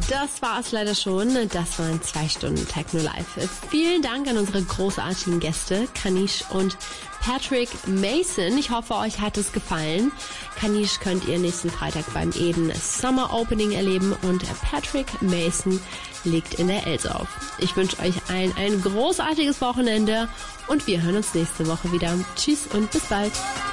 Das war es leider schon. Das waren 2 Stunden Techno Live. Vielen Dank an unsere großartigen Gäste, Kanish und Patrick Mason. Ich hoffe, euch hat es gefallen. Kanish könnt ihr nächsten Freitag beim Eden Summer Opening erleben und Patrick Mason legt in der Els auf. Ich wünsche euch allen ein großartiges Wochenende und wir hören uns nächste Woche wieder. Tschüss und bis bald.